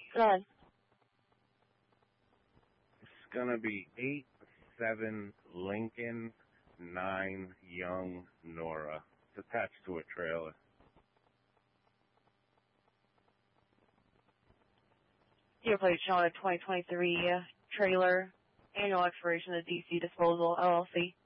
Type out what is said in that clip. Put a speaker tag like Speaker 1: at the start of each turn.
Speaker 1: Go ahead.
Speaker 2: It's going to be 87 Lincoln 9 Young Nora. It's attached to a trailer.
Speaker 1: Your plate showing a 2023 trailer, annual expiration of DC Disposal, LLC.